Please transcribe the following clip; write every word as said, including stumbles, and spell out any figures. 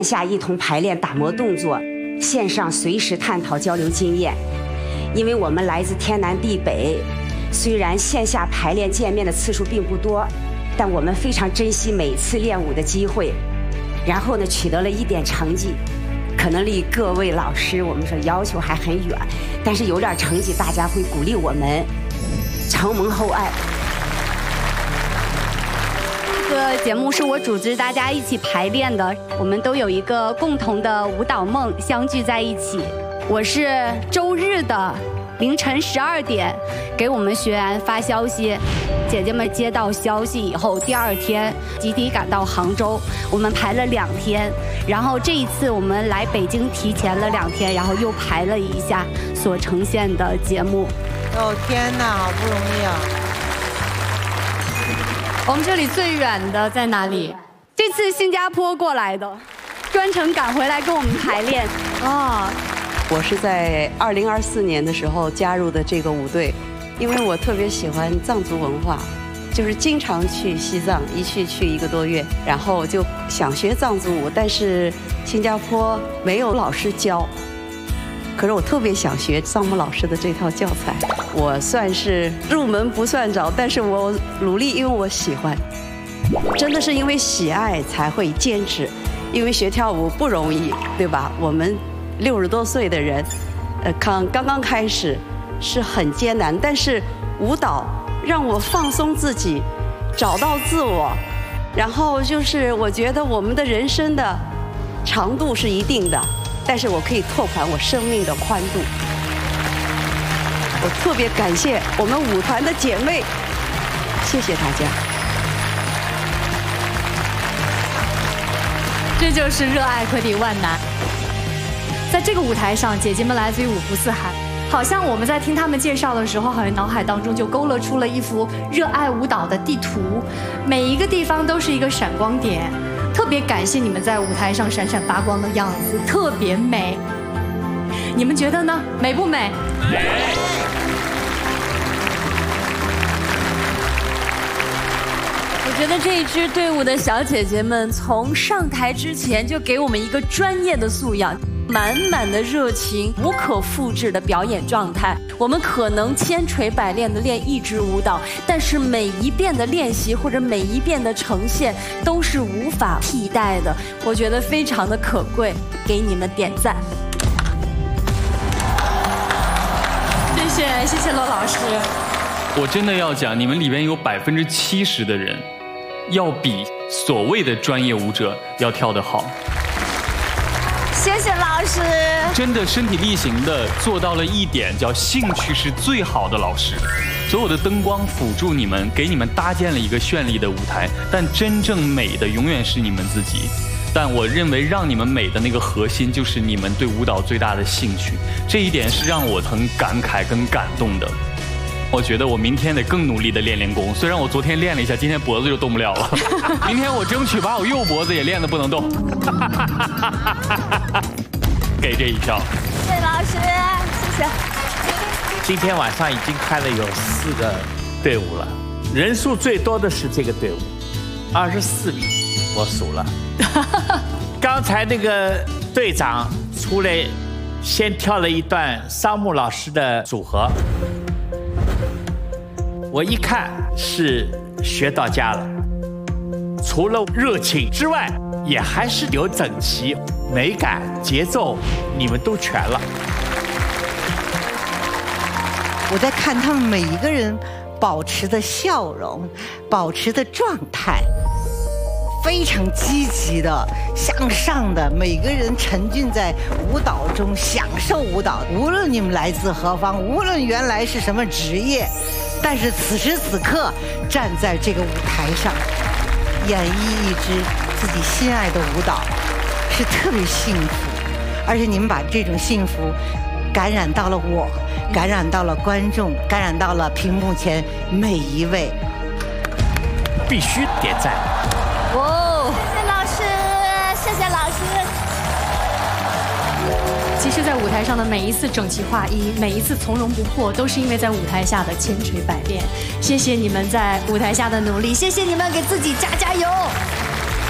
下一同排练打磨动作，线上随时探讨交流经验。因为我们来自天南地北，虽然线下排练见面的次数并不多，但我们非常珍惜每次练舞的机会。然后呢，取得了一点成绩，可能离各位老师我们说要求还很远，但是有点成绩，大家会鼓励我们，承蒙厚爱。 这个节目是我组织大家一起排练的，我们都有一个共同的舞蹈梦，相聚在一起。我是周日的凌晨十二点给我们学员发消息，姐姐们接到消息以后，第二天集体赶到杭州，我们排了两天，然后这一次我们来北京提前了两天，然后又排了一下所呈现的节目。 哦天哪，好不容易啊！ 我们这里最远的在哪里？这次新加坡过来的，专程赶回来跟我们排练。哦， 我是在二零二四年的时候加入的这个舞队，因为我特别喜欢藏族文化，就是经常去西藏，一去去一个多月，然后就想学藏族舞，但是新加坡没有老师教。可是我特别想学藏木老师的这套教材，我算是入门不算早，但是我努力，因为我喜欢，真的是因为喜爱才会坚持，因为学跳舞不容易，对吧？我们六十多岁的人，呃，刚刚刚开始是很艰难，但是舞蹈让我放松自己，找到自我，然后就是我觉得我们的人生的长度是一定的。但是我可以拓宽我生命的宽度。我特别感谢我们舞团的姐妹，谢谢大家。 这就是热爱可抵万难。在这个舞台上，姐姐们来自于五湖四海，好像我们在听她们介绍的时候，好像脑海当中就勾勒出了一幅热爱舞蹈的地图，每一个地方都是一个闪光点。特别感谢你们在舞台上闪闪发光的样子，特别美。你们觉得呢？美不美？美。 我觉得这一支队伍的小姐姐们从上台之前就给我们一个专业的素养，满满的热情，无可复制的表演状态。我们可能千锤百炼的练一支舞蹈，但是每一遍的练习或者每一遍的呈现都是无法替代的。我觉得非常的可贵，给你们点赞。 谢谢谢谢罗老师。 我真的要讲，你们里边有百分之七十的人，要比所谓的专业舞者要跳得好。 谢谢老师， 真的身体力行的做到了一点，叫兴趣是最好的老师。所有的灯光辅助你们，给你们搭建了一个绚丽的舞台，但真正美的永远是你们自己。但我认为让你们美的那个核心，就是你们对舞蹈最大的兴趣。这一点是让我很感慨跟感动的。我觉得我明天得更努力的练练功，虽然我昨天练了一下，今天脖子就动不了了。明天我争取把我右脖子也练得不能动。给这一票。 谢谢老师，谢谢。 今天晚上已经开了有四个队伍了，人数最多的是这个队伍，二十四名，我数了。刚才那个队长出来，先跳了一段桑木老师的组合。我一看是学到家了，除了热情之外，也还是有整齐、美感、节奏，你们都全了。 我在看他们每一个人保持的笑容，保持的状态，非常积极的、向上的，每个人沉浸在舞蹈中，享受舞蹈。无论你们来自何方，无论原来是什么职业，但是此时此刻站在这个舞台上，演绎一支自己心爱的舞蹈，是特别幸福。而且你们把这种幸福感染到了我，感染到了观众，感染到了屏幕前每一位， 必须点赞。 哇，谢谢老师，谢谢老师。 其实，在舞台上的每一次整齐划一，每一次从容不迫，都是因为在舞台下的千锤百炼。谢谢你们在舞台下的努力，谢谢你们给自己加加油。